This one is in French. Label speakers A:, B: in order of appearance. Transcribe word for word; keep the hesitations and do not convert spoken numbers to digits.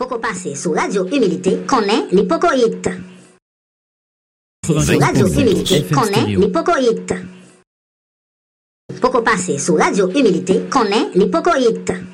A: Poco passé sous Radio Humilité, connaît l'hypocoïte. Sous Radio Humilité, connaît l'hypocoïte. Poco passé sous Radio Humilité, connaît l'hypocoïte.